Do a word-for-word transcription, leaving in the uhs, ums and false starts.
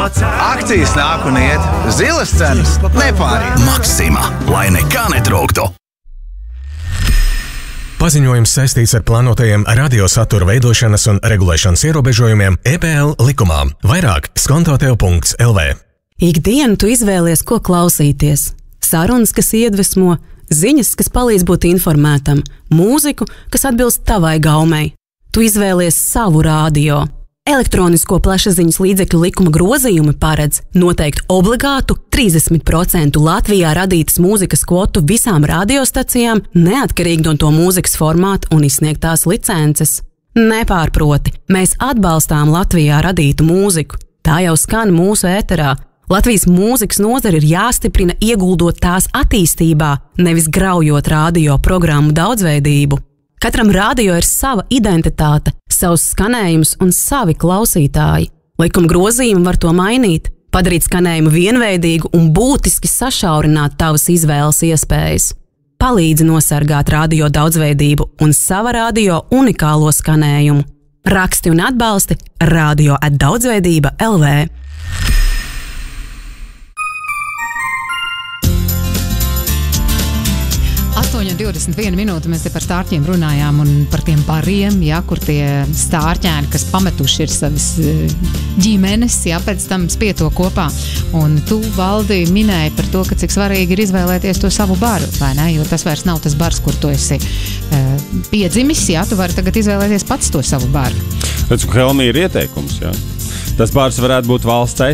Akcijas nāk un iet, zilas cenas nepāriet. Maxima, lai nekā netrūktu. Paziņojums saistīts ar plānotajiem radiosatura veidošanas un regulēšanas ierobežojumiem E P L likumā. Vairāk skontotev punkts L V. Ikdienu tu izvēlies, ko klausīties. Sarunas, kas iedvesmo, ziņas, kas palīdz būt informētam, mūziku, kas atbilst tavai gaumei. Tu izvēlies savu radio. Elektronisko plašsaziņas līdzekļu likuma grozījumi paredz noteikt obligātu trīsdesmit procentu Latvijā radītas mūzikas kvotu visām radiostacijām, neatkarīgi no to mūzikas formāta un izsniegtās licences. Nepārproti, mēs atbalstām Latvijā radītu mūziku. Tā jau skan mūsu ēterā. Latvijas mūzikas nozare ir jāstiprina ieguldot tās attīstībā, nevis graujot radio programmu daudzveidību. Katram radio ir sava identitāte, savs skanējums un savi klausītāji. Likuma grozījumi var to mainīt, padarīt skanējumu vienveidīgu un būtiski sašaurināt tavas izvēles iespējas. Palīdzi nosargāt radio daudzveidību un sava radio unikālo skanējumu. Raksti un atbalsti radio at daudzveidība L V. astoņi divdesmit viena minūte mēs te par stārķiem runājām un par tiem bariem, ja, kur tie stārķēni, kas pametuši ir savas ģimenes, ja, pēc tam spieto kopā. Un tu, Valdi, minēji par to, ka cik svarīgi ir izvēlēties to savu baru, vai ne? Jo tas vairs nav tas bars, kur tu esi uh, piedzimis, ja, tu vari tagad izvēlēties pats to savu baru. Redz, ka Helmi ir ieteikums, ja. Tas bārs varētu būt valsts